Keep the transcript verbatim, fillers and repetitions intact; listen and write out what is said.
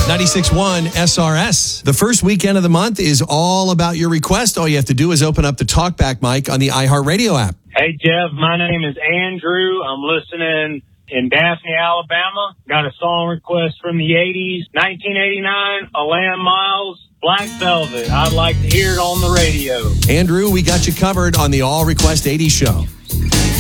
ninety-six point one S R S. The first weekend of the month is all about your request. All you have to do is open up the TalkBack mic on the iHeartRadio app. Hey, Jeff, my name is Andrew. I'm listening in Daphne, Alabama. Got a song request from the eighties, nineteen eighty-nine, Alain Miles, Black Velvet. I'd like to hear it on the radio. Andrew, we got you covered on the All Request eighties show.